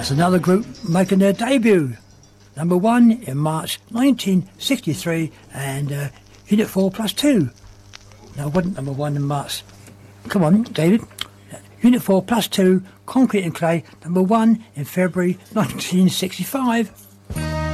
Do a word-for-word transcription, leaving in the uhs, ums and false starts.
That's another group making their debut. Number one in March nineteen sixty-three, and uh, Unit four plus two. No, it wasn't number one in March. Come on, David. Unit four plus two, Concrete and Clay, number one in February nineteen sixty-five.